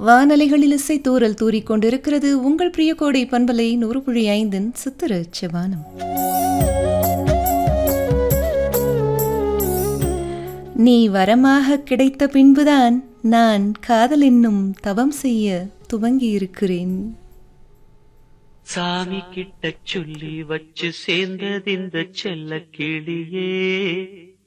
வானலைகளில் இசை தூறல் தூறிக் கொண்டிருக்கிறது உங்கள் பிரிய கோடை பண்பலை 100.5 சித்திர செவானம். நீ வரமாக கிடைத்த பின்புதான் நான் காதல் என்னும் தவம் செய்ய துவங்கியிருக்கிறேன். சாமி கிட்ட சொல்லி வச்சு சேர்ந்தது இந்த செல்ல கிளியே.